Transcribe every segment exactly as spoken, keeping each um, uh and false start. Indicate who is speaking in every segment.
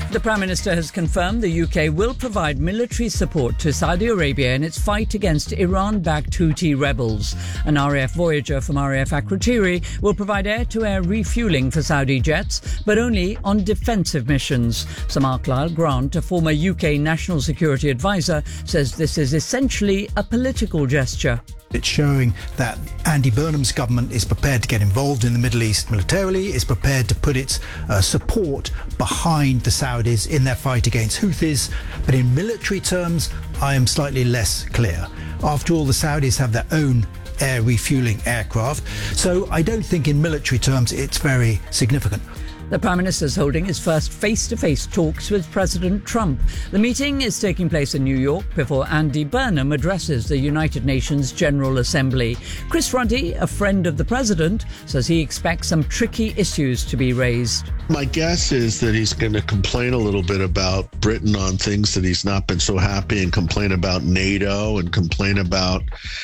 Speaker 1: The Prime Minister has confirmed the U K will provide military support to Saudi Arabia in its fight against Iran-backed Houthi rebels. An R A F Voyager from R A F Akrotiri will provide air-to-air refuelling for Saudi jets, but only on defensive missions. Sir Mark Lyle Grant, a former U K National Security Advisor, says this is essentially a political gesture.
Speaker 2: It's showing that Andy Burnham's government is prepared to get involved in the Middle East militarily, is prepared to put its uh, support behind the Saudis in their fight against Houthis. But in military terms, I am slightly less clear. After all, the Saudis have their own air refueling aircraft, so I don't think in military terms it's very significant.
Speaker 1: The Prime Minister is holding his first face-to-face talks with President Trump. The meeting is taking place in New York before Andy Burnham addresses the United Nations General Assembly. Chris Ruddy, a friend of the President, says he expects some tricky issues to be raised.
Speaker 3: My guess is that he's going to complain a little bit about Britain on things that he's not been so happy, and complain about NATO, and complain about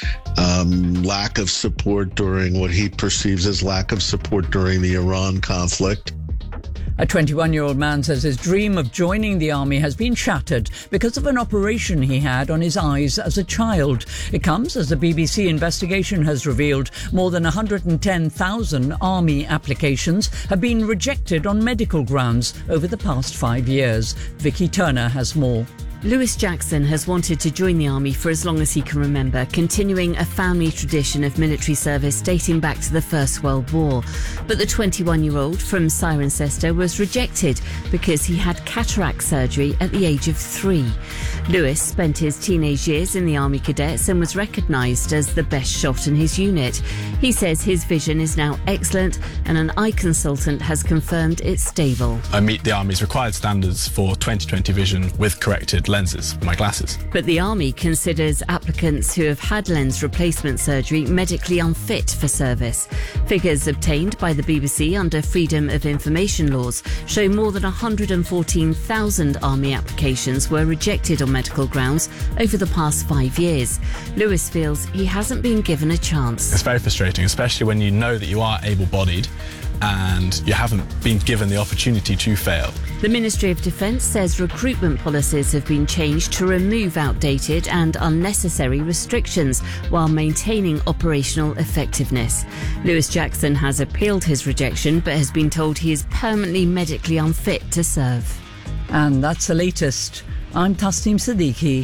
Speaker 3: um, lack of support during what he perceives as lack of support during the Iran conflict.
Speaker 1: A twenty-one-year-old man says his dream of joining the army has been shattered because of an operation he had on his eyes as a child. It comes as the B B C investigation has revealed more than one hundred ten thousand army applications have been rejected on medical grounds over the past five years. Vicky Turner has more.
Speaker 4: Lewis Jackson has wanted to join the army for as long as he can remember, continuing a family tradition of military service dating back to the First World War. But the twenty-one-year-old from Cirencester was rejected because he had cataract surgery at the age of three. Lewis spent his teenage years in the Army Cadets and was recognised as the best shot in his unit. He says his vision is now excellent and an eye consultant has confirmed it's stable.
Speaker 5: I meet the Army's required standards for twenty twenty vision with corrected lenses, my glasses.
Speaker 4: But the Army considers applicants who have had lens replacement surgery medically unfit for service. Figures obtained by the B B C under Freedom of Information laws show more than one hundred fourteen thousand Army applications were rejected on medical grounds over the past five years. Lewis feels he hasn't been given a chance.
Speaker 5: It's very frustrating, especially when you know that you are able-bodied and you haven't been given the opportunity to fail.
Speaker 4: The Ministry of Defence says recruitment policies have been changed to remove outdated and unnecessary restrictions while maintaining operational effectiveness. Lewis Jackson has appealed his rejection but has been told he is permanently medically unfit to serve.
Speaker 1: And that's the latest. I'm Tasneem Siddiqui.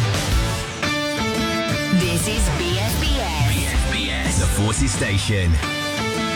Speaker 6: This is B S B S. B S B S, the Forces Station.